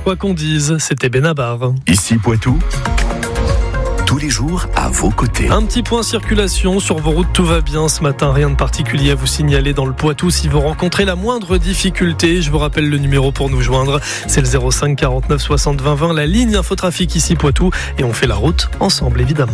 Quoi qu'on dise, c'était Benabar. Ici Poitou, tous les jours à vos côtés. Un petit point circulation sur vos routes, tout va bien ce matin, rien de particulier à vous signaler dans le Poitou. Si vous rencontrez la moindre difficulté, je vous rappelle le numéro pour nous joindre, c'est le 05 49 60 20 20, la ligne Infotrafic ici Poitou, et on fait la route ensemble évidemment.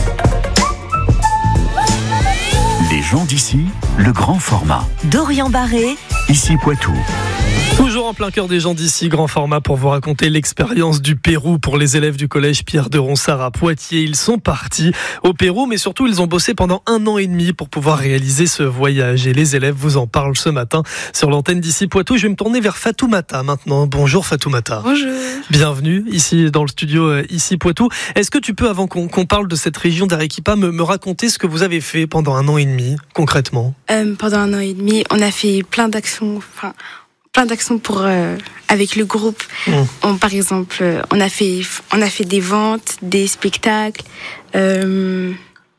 Les gens d'ici, le grand format. Dorian Barré, Ici Poitou. Toujours en plein cœur des gens d'ici, grand format pour vous raconter l'expérience du Pérou pour les élèves du collège Pierre de Ronsard à Poitiers. Ils sont partis au Pérou, mais surtout ils ont bossé pendant 1 an et demi pour pouvoir réaliser ce voyage. Et les élèves vous en parlent ce matin sur l'antenne d'ici Poitou. Je vais me tourner vers Fatoumata maintenant. Bonjour Fatoumata. Bonjour. Bienvenue ici dans le studio ici Poitou. Est-ce que tu peux, avant qu'on parle de cette région d'Arequipa, me raconter ce que vous avez fait pendant 1 an et demi concrètement? Pendant 1 an et demi, on a fait plein d'actions pour avec le groupe. Par exemple, on a fait des ventes, des spectacles. On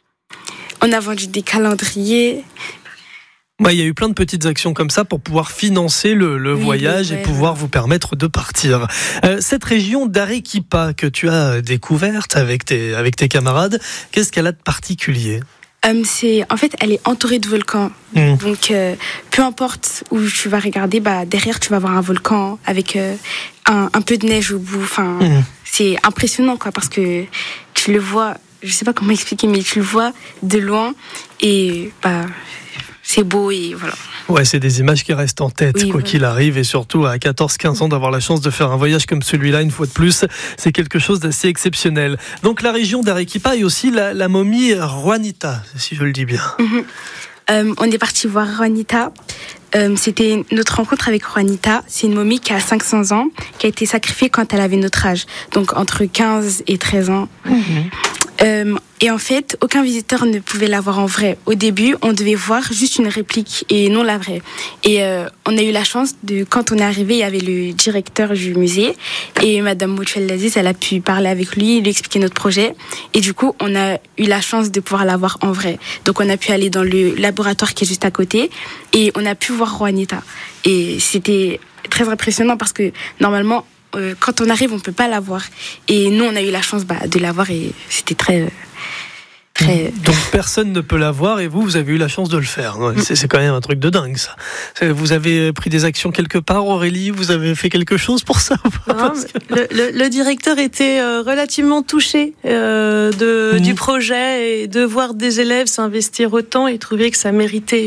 a vendu des calendriers. Il y a eu plein de petites actions comme ça pour pouvoir financer le voyage et pouvoir vous permettre de partir. Cette région d'Arequipa que tu as découverte avec tes camarades, qu'est-ce qu'elle a de particulier ? En fait, elle est entourée de volcans. Donc, peu importe où tu vas regarder, derrière, tu vas voir un volcan avec un peu de neige au bout. C'est impressionnant, parce que tu le vois, je sais pas comment expliquer, mais tu le vois de loin et c'est beau et voilà. Ouais, c'est des images qui restent en tête, qu'il arrive, et surtout à 14-15 ans d'avoir la chance de faire un voyage comme celui-là, une fois de plus, c'est quelque chose d'assez exceptionnel. Donc la région d'Arequipa et aussi la momie Juanita, si je le dis bien. On est parti voir Juanita. C'était notre rencontre avec Juanita. C'est une momie qui a 500 ans, qui a été sacrifiée quand elle avait notre âge, donc entre 15 et 13 ans. Et en fait, aucun visiteur ne pouvait la voir en vrai. Au début, on devait voir juste une réplique et non la vraie. Et on a eu la chance quand on est arrivé, il y avait le directeur du musée et Madame Moutchel-Laziz, elle a pu parler avec lui expliquer notre projet. Et du coup, on a eu la chance de pouvoir la voir en vrai. Donc, on a pu aller dans le laboratoire qui est juste à côté et on a pu voir Juanita. Et c'était très impressionnant parce que normalement, quand on arrive, on peut pas la voir. Et nous, on a eu la chance de la voir et c'était très... Donc personne ne peut la voir et vous avez eu la chance de le faire. C'est quand même un truc de dingue ça. Vous avez pris des actions quelque part, Aurélie? Vous avez fait quelque chose pour ça ou pas? Le directeur était relativement touché du projet et de voir des élèves s'investir autant et trouver que ça méritait